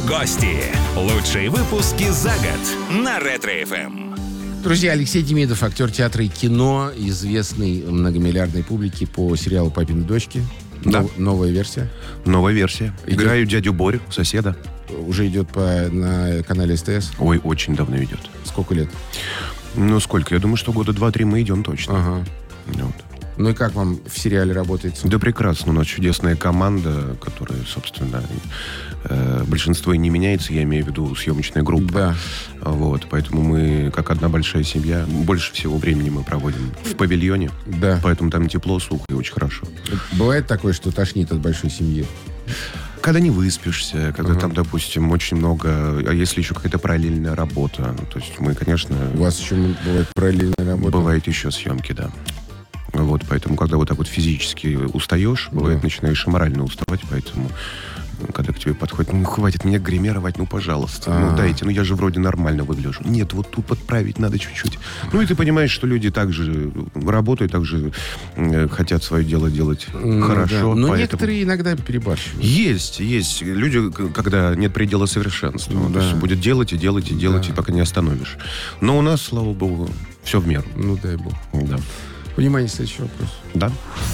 гости. Лучшие выпуски за год на Ретро-ФМ. Друзья, Алексей Демидов, актер театра и кино, известный многомиллиардной публике по сериалу «Папины дочки». Да. Новая версия. Новая версия. Идет. Играю дядю Борю, соседа. Уже идет на канале СТС. Ой, очень давно идет. Сколько лет? Ну, сколько? Я думаю, что года 2-3 мы идем точно. Ага. Вот. Ну и как вам в сериале работается? Да прекрасно. У нас чудесная команда, которая, собственно, большинство и не меняется. Я имею в виду съемочная группа. Да. Вот. Поэтому мы, как одна большая семья, больше всего времени мы проводим в павильоне. Да. Поэтому там тепло, сухо и очень хорошо. Бывает такое, что тошнит от большой семьи? Когда не выспишься, когда там, допустим, очень много... А если еще какая-то параллельная работа? То есть мы, конечно... У вас еще бывает параллельная работа? Бывает еще съемки, да. Вот, поэтому, когда вот так вот физически устаешь, бывает, начинаешь и морально уставать, поэтому, когда к тебе подходит, ну, хватит меня гримировать, ну, пожалуйста, ну, дайте, ну, я же вроде нормально выгляжу. Нет, вот тут подправить надо чуть-чуть. Ну, и ты понимаешь, что люди также работают, также хотят свое дело делать хорошо. Да. Но поэтому... некоторые иногда перебарщивают. Есть. Люди, когда нет предела совершенства. То есть будет делать и делать, и делать, и пока не остановишь. Но у нас, слава богу, все в меру. Ну, дай бог. Да. Внимание, следующий вопрос. Да?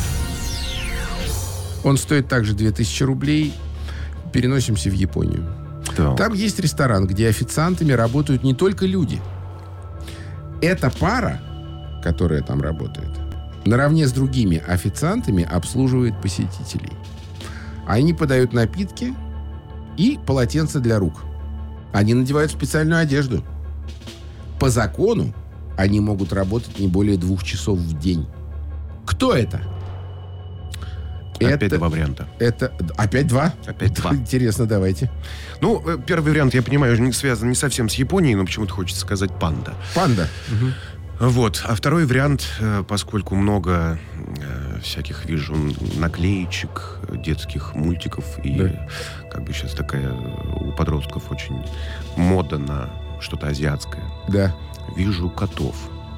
Он стоит также 2000 рублей. Переносимся в Японию. Да. Там есть ресторан, где официантами работают не только люди. Эта пара, которая там работает, наравне с другими официантами обслуживает посетителей. Они подают напитки и полотенца для рук. Они надевают специальную одежду. По закону они могут работать не более 2 часов в день. Кто это? Опять 2 варианта. Это опять 2? Опять 2. Интересно, давайте. Ну, первый вариант, я понимаю, не связан не совсем с Японией, но почему-то хочется сказать панда. Панда. Вот. А второй вариант, поскольку много всяких вижу наклеечек, детских мультиков, и как бы сейчас такая у подростков очень мода на что-то азиатское. Да. Вижу котов.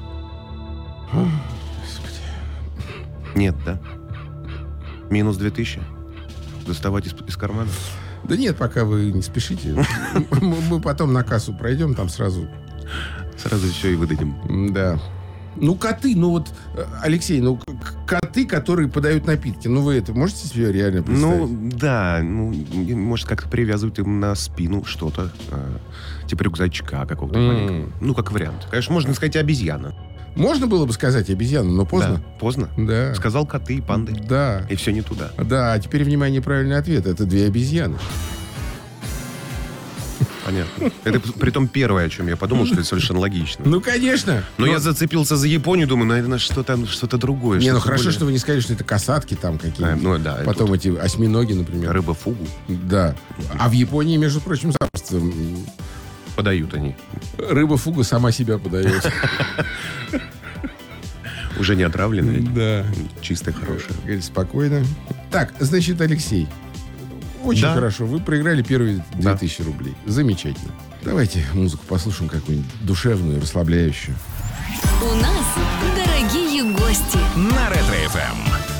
Нет, да? Минус 2000? Доставать из кармана? Да нет, пока вы не спешите. Мы потом на кассу пройдем, там сразу... Сразу все и выдадим. Да. Ну, коты, ну вот, Алексей, ну, коты, которые подают напитки, ну, вы это можете себе реально представить? Ну, да, ну, может, как-то привязывают им на спину что-то, типа рюкзачка какого-то маленького. Ну, как вариант. Конечно, можно сказать обезьяна. Можно было бы сказать обезьяна, но поздно. Да, поздно. Да. Сказал коты и панды. Да. И все не туда. Да, а теперь, внимание, правильный ответ. Это 2 обезьяны. Понятно. Это притом первое, о чем я подумал, что это совершенно логично. Ну, конечно. Но я зацепился за Японию, думаю, наверное, что-то другое. Не, ну что-то хорошо, более... что вы не сказали, что это касатки там какие-нибудь. Ну, да. Потом эти осьминоги, например. Рыба-фугу. Да. А в Японии, между прочим, запросто. Подают они. Рыба-фуга сама себя подает. Уже не отравленные. Да. Чистая, хорошая. Говорит, спокойно. Так, значит, Алексей, очень хорошо. Вы проиграли первые 2000 рублей. Замечательно. Давайте музыку послушаем какую-нибудь душевную, расслабляющую. У нас дорогие гости. На Ретро-ФМ.